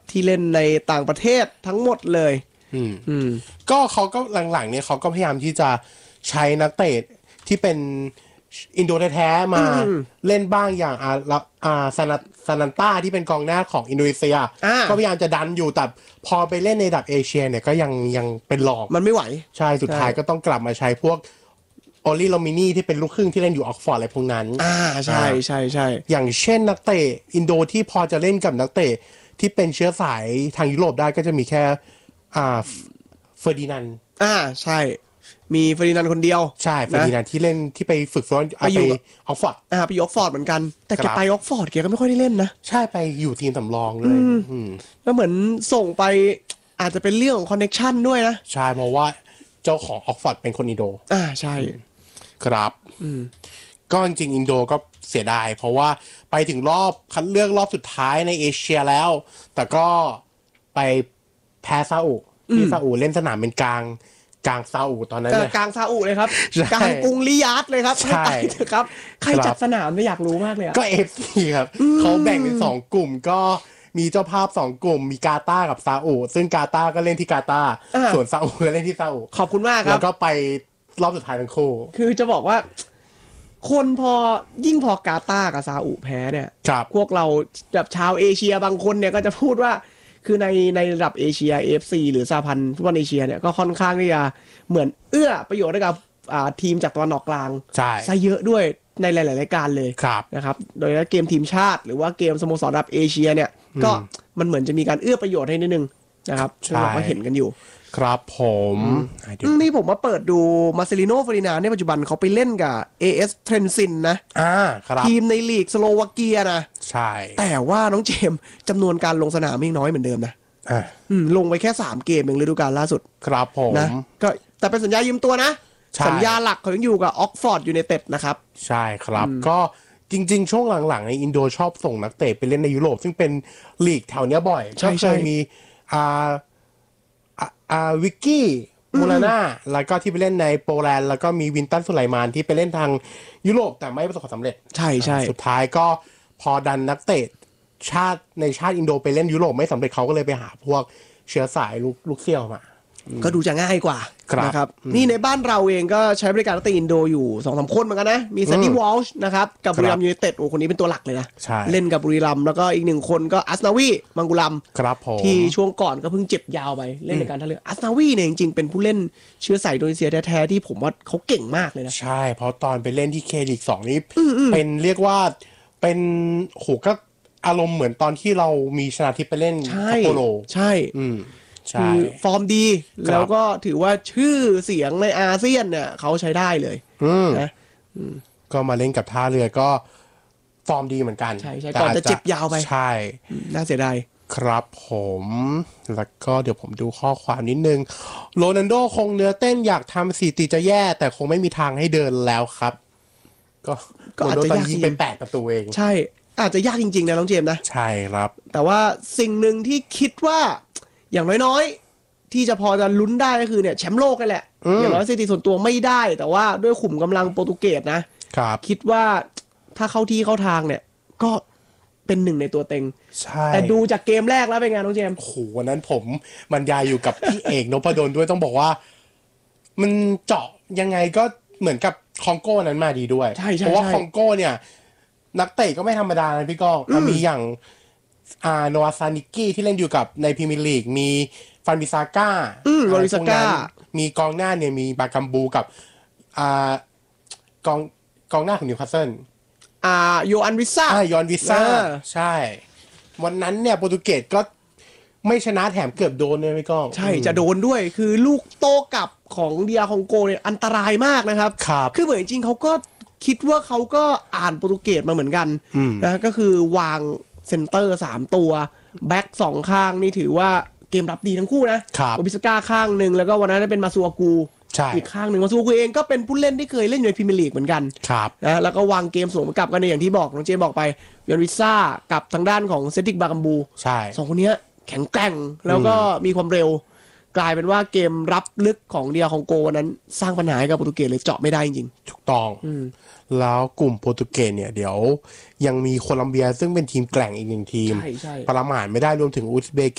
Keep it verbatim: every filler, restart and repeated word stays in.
ที่เล่นในต่างประเทศทั้งหมดเลยอืมอืมก็เขาก็หลังๆเนี่ยเขาก็พยายามที่จะใช้นักเตะที่เป็นอินโดแท้ๆมาเล่นบ้างอย่างอาอ่าซานาซานันต้าที่เป็นกองหน้าของอินโดนีเซียก็พยายามจะดันอยู่แต่พอไปเล่นในระดับเอเชียเนี่ยก็ยังยังเป็นรองมันไม่ไหวใช่สุดท้ายก็ต้องกลับมาใช้พวกโอลิโลมินีที่เป็นลูกครึ่งที่เล่นอยู่ออกฟอร์ดอะไรพวกนั้นอ่าใช่ใช่ใช่อย่างเช่นนักเตะอินโดที่พอจะเล่นกับนักเตะที่เป็นเชื้อสายทางยุโรปได้ก็จะมีแค่อ่าเฟอร์ดินานด์อ่าใช่มีเฟอร์ดินานด์คนเดียวใช่เฟอร์ดินานด์ที่เล่นที่ไปฝึกซ้อมไปอยู่ออกฟอร์ดอ่าไปออกฟอร์ดเหมือนกันแต่แกไปออกฟอร์ดแกก็ไม่ค่อยได้เล่นนะใช่ไปอยู่ทีมสำรองเลยแล้วเหมือนส่งไปอาจจะเป็นเรื่องของคอนเนคชั่นด้วยนะใช่เพราะว่าเจ้าของออกฟอร์ดเป็นคนอินโดอ่าใช่ครับก็จริงๆอินโดก็เสียดายเพราะว่าไปถึงรอบคัดเลือกรอบสุดท้ายในเอเชียแล้วแต่ก็ไปแพ้ซาอุที่ซาอุเล่นสนามเป็นกลางกลางซาอุตอนนั้นเลยกลางซาอุเลยครับกลางกรุงริยาดเลยครับใช่ครับใครจัดสนามไม่อยากรู้มากเลยก็ เอฟ ซี ครับเขาแบ่งเป็นสองกลุ่มก็มีเจ้าภาพสองกลุ่มมีกาตาร์กับซาอุซึ่งกาตาร์ก็เล่นที่กาตาร์ส่วนซาอุก็เล่นที่ซาอุขอบคุณมากครับแล้วก็ไปรอบสุดท้ายทั้งคู่คือจะบอกว่าคนพอยิ่งพอกาตาร์กับซาอุแพ้เนี่ยพวกเราแบบชาวเอเชียบางคนเนี่ยก็จะพูดว่าคือในในระดับเอเชีย เอ เอฟ ซี หรือสหพันธ์ฟุตบอลเอเชียเนี่ยก็ค่อนข้างที่จะเหมือนเอื้อประโยชน์ให้กับทีมจากตะวันออกกลางซะเยอะด้วยในหลายๆรายการเลยนะครับโดยเฉพาะเกมทีมชาติหรือว่าเกมสโมสรระดับเอเชียเนี่ยก็มันเหมือนจะมีการเอื้อประโยชน์ให้นิดนึงนะครับซึ่งเราก็เห็นกันอยู่ครับผมนี่ผมมาเปิดดูมาเซลิโน เฟอร์ดินานด์ในปัจจุบันเขาไปเล่นกับ เอ เอส เทรนซินนะอ่าครับทีมในลีกสโลวาเกียนะใช่แต่ว่าน้องเจมส์จำนวนการลงสนามยังน้อยเหมือนเดิมนะอ่าลงไปแค่สามเกมเองฤดูกาลล่าสุดครับผมนะก็แต่เป็นสัญญายืมตัวนะสัญญาหลักเขายังอยู่กับออกฟอร์ดยูไนเต็ดนะครับใช่ครับก็จริงๆช่วงหลังๆในอินโดชอบส่งนักเตะไปเล่นในยุโรปซึ่งเป็นลีกแถวเนี้ยบ่อยก็เคยมีอ่าอ่าวิกกี้มูลาน่าแล้วก็ที่ไปเล่นในโปแลนด์แล้วก็มีวินตันสุไลมานที่ไปเล่นทางยุโรปแต่ไม่ประสบความสำเร็จใช่ใช่สุดท้ายก็พอดันนักเตะชาติในชาติอินโดไปเล่นยุโรปไม่สำเร็จเขาก็เลยไปหาพวกเชื้อสายลูกลูกเซี่ยวมาก็ดูจะง่ายกว่านะครับนี่ในบ้านเราเองก็ใช้บริการนักเตะอินโดอยู่ สองสาม คนเหมือนกันนะมีแซนดี้วอลช์นะครับกับบุรีรัมย์ยูไนเต็ดโอ้คนนี้เป็นตัวหลักเลยนะเล่นกับบุรีรัมย์แล้วก็อีกหนึ่งคนก็อัสนาวีมังกุลัมที่ช่วงก่อนก็เพิ่งเจ็บยาวไปเล่นในการท่าเรืออัสนาวีเนี่ยจริงๆเป็นผู้เล่นเชื้อสายอินโดนีเซียแท้ๆที่ผมว่าเขาเก่งมากเลยนะใช่เพราะตอนไปเล่นที่เคลีกสองนี้เป็นเรียกว่าเป็นโหก็อารมณ์เหมือนตอนที่เรามีชนะทิพย์ไปเล่นซัปโปโรใช่คือฟอร์มดีแล้วก็ถือว่าชื่อเสียงในอาเซียนเนี่ยเขาใช้ได้เลยนะก็มาเล่นกับท่าเรือก็ฟอร์มดีเหมือนกันใช่ใช่ก่อนจะเจ็บยาวไปใช่น่าเสียดายครับผมแล้วก็เดี๋ยวผมดูข้อความนิดนึงโรนัลโดคงเนื้อเต้นอยากทำสถิติจะแย่แต่คงไม่มีทางให้เดินแล้วครับก็ก็อาจจะยากจริงเป็นแปดประตูเองใช่อาจจะยากจริงๆนะน้องเจมส์นะใช่ครับแต่ว่าสิ่งหนึ่งที่คิดว่าอย่างน้อยๆที่จะพอจะลุ้นได้ก็คือเนี่ยแชมป์โลกนั่นแหละอย่างน้อยสถิติส่วนตัวไม่ได้แต่ว่าด้วยขุมกำลังโปรตุเกสนะครับคิดว่าถ้าเข้าที่เข้าทางเนี่ยก็เป็นหนึ่งในตัวเต็งใช่แต่ดูจากเกมแรกแล้วเป็นไงน้องเจมส์โอ้โหวันนั้นผมบรรยายอยู่กับพี่เอกนพดลด้วยต้องบอกว่ามันเจาะยังไงก็เหมือนกับคองโก้นั้นมาดีด้วยเพราะว่าคองโก้เนี่ยนักเตะก็ไม่ธรรมดานะพี่ก้องมีอย่างอ่าโนอาซานิกี้ที่เล่นอยู่กับในพรีเมียร์ลีกมีฟันบิซาก้าอืมวอริซาก้ามีกองหน้าเนี่ยมีบากัมบูกับอ่ากองกองหน้าของนิวคาสเซิลอ่าโยอันวิซ่าอ่าโยอันวิซ่าใช่วันนั้นเนี่ยโปรตุเกสก็ไม่ชนะแถมเกือบโดนเลยพี่ก้องใช่จะโดนด้วยคือลูกโต้กลับของเดียคองโกเนี่ยอันตรายมากนะครับครับคือเหมือนจริงเขาก็คิดว่าเขาก็อ่านโปรตุเกสมาเหมือนกันนะก็คือวางเซนเตอร์สามตัวแบ็คสองข้างนี่ถือว่าเกมรับดีทั้งคู่นะโอบิสก้าข้างหนึ่งแล้วก็วันนั้นเป็นมาซัวกูอีกข้างหนึ่งมาซัวกูเองก็เป็นผู้เล่นที่เคยเล่นในพรีเมียร์ลีกเหมือนกันนะแล้วก็วางเกมสวนกลับกันในอย่างที่บอกน้องเจบอกไปยอนวิซ่ากับทางด้านของเซติกบากัมบูสองคนนี้แข็งแกร่งแล้วก็มีความเร็วกลายเป็นว่าเกมรับลึกของเดียของโกวันนั้นสร้างปัญหาให้กับโปรตุเกสเลยเจาะไม่ได้จริงๆถูกต้องแล้วกลุ่มโปรตุเกสเนี่ยเดี๋ยวยังมีโคลัมเบียซึ่งเป็นทีมแกร่งอีกหนึ่งทีมประมาทไม่ได้รวมถึงอุซเบ